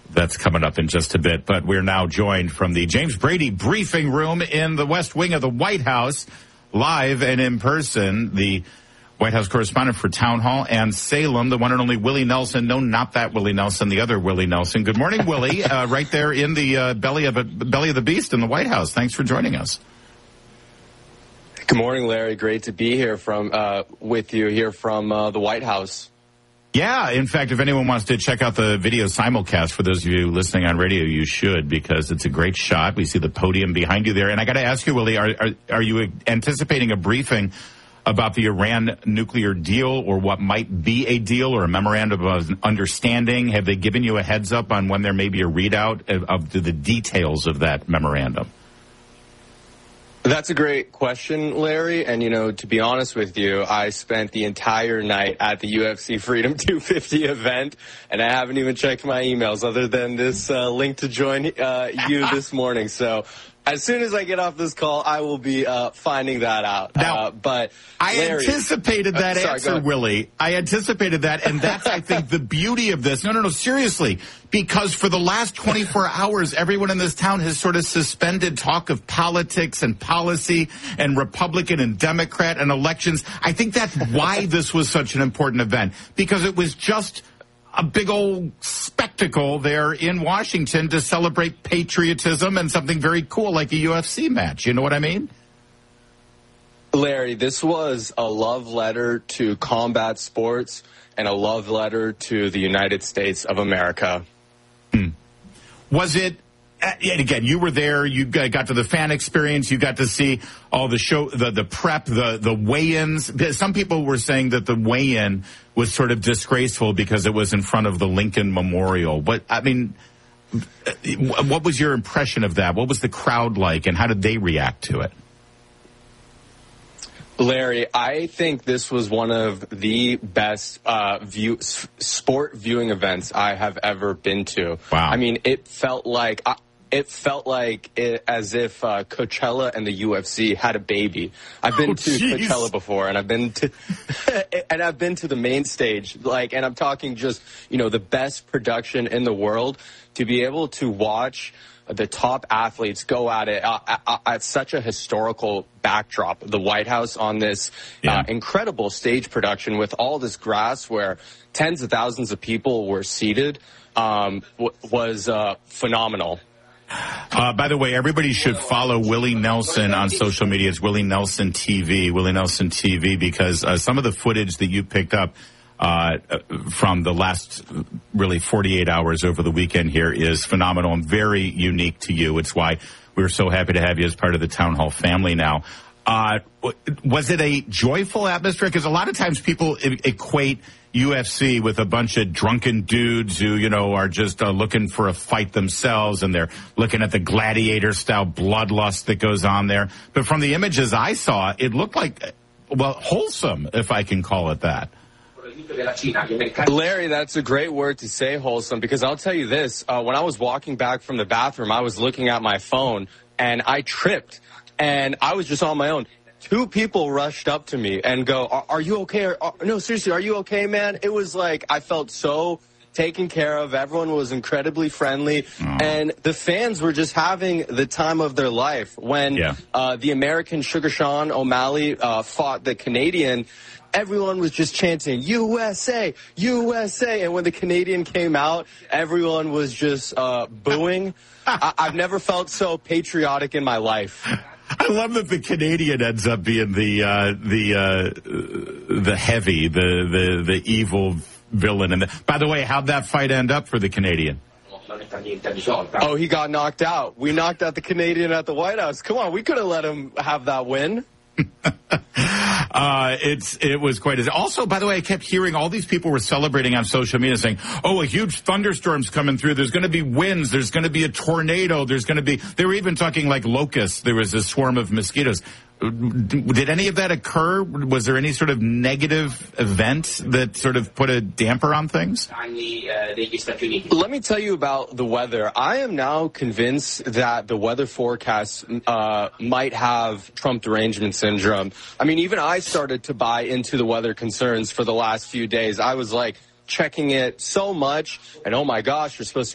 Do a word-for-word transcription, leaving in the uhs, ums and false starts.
That's coming up in just a bit. But we're now joined from the James Brady briefing room in the West Wing of the White House, live and in person. The White House correspondent for Town Hall and Salem, the one and only Willie Nelson. No, not that Willie Nelson, the other Willie Nelson. Good morning, Willie. Uh, right there in the uh, belly of a belly of the beast in the White House. Thanks for joining us. Good morning, Larry. Great to be here from uh, with you here from uh, the White House. Yeah, in fact, if anyone wants to check out the video simulcast, for those of you listening on radio, you should, because it's a great shot. We see the podium behind you there. And I got to ask you, Willie, are, are, are you anticipating a briefing about the Iran nuclear deal, or what might be a deal, or a memorandum of understanding? Have they given you a heads up on when there may be a readout of, of the details of that memorandum? That's a great question, Larry. And, you know, to be honest with you, I spent the entire night at the U F C Freedom two fifty event, and I haven't even checked my emails other than this uh, link to join uh, you this morning. So as soon as I get off this call, I will be uh, finding that out. Now, uh, but I Larry, anticipated that uh, sorry, answer, Willie. I anticipated that, and that's, I think, the beauty of this. No, no, no, seriously, because for the last twenty-four hours, everyone in this town has sort of suspended talk of politics and policy and Republican and Democrat and elections. I think that's why this was such an important event, because it was just a big old spectacle there in Washington to celebrate patriotism and something very cool like a U F C match. You know what I mean? Larry, this was a love letter to combat sports and a love letter to the United States of America. Hmm. Was it? And again, you were there. You got to the fan experience. You got to see all the show, the the prep, the the weigh-ins. Some people were saying that the weigh-in was sort of disgraceful because it was in front of the Lincoln Memorial. But I mean, what was your impression of that? What was the crowd like, and how did they react to it? Larry, I think this was one of the best uh, view, sport viewing events I have ever been to. Wow. I mean, it felt like I, it felt like it, as if uh, Coachella and the U F C had a baby. I've been oh, to geez. Coachella before, and I've been to and I've been to the main stage. Like, and I'm talking just you know the best production in the world. To be able to watch the top athletes go at it uh, at, at such a historical backdrop, the White House on this yeah. uh, incredible stage production with all this grass where tens of thousands of people were seated um, w- was uh, phenomenal. Uh, by the way, everybody should follow Willie Nelson on social media. It's Willie Nelson T V, Willie Nelson T V, because uh, some of the footage that you picked up Uh, from the last really forty-eight hours over the weekend here is phenomenal and very unique to you. It's why we're so happy to have you as part of the Town Hall family now. Uh, was it a joyful atmosphere? Because a lot of times people e- equate U F C with a bunch of drunken dudes who, you know, are just uh, looking for a fight themselves, and they're looking at the gladiator-style bloodlust that goes on there. But from the images I saw, it looked like, well, wholesome, if I can call it that. Larry, that's a great word to say, wholesome, because I'll tell you this. Uh, when I was walking back from the bathroom, I was looking at my phone, and I tripped, and I was just on my own. Two people rushed up to me and go, are, are you okay? Or, no, seriously, are you okay, man? It was like I felt so taken care of. Everyone was incredibly friendly, oh. and the fans were just having the time of their life. When yeah. uh, the American Sugar Sean O'Malley uh, fought the Canadian, everyone was just chanting, U S A, U S A. And when the Canadian came out, everyone was just uh, booing. I- I've never felt so patriotic in my life. I love that the Canadian ends up being the uh, the uh, the heavy, the, the, the evil villain. And the, by the way, how'd that fight end up for the Canadian? Oh, he got knocked out. We knocked out the Canadian at the White House. Come on, we could have let him have that win. uh, it's it was quite. A, also, by the way, I kept hearing all these people were celebrating on social media, saying, "Oh, a huge thunderstorm's coming through. There's going to be winds. There's going to be a tornado. There's going to be." They were even talking like locusts. There was a swarm of mosquitoes. Did any of that occur? Was there any sort of negative event that sort of put a damper on things? Let me tell you about the weather. I am now convinced that the weather forecast uh, might have Trump derangement syndrome. I mean, even I started to buy into the weather concerns for the last few days. I was like checking it so much, and oh my gosh, you're supposed to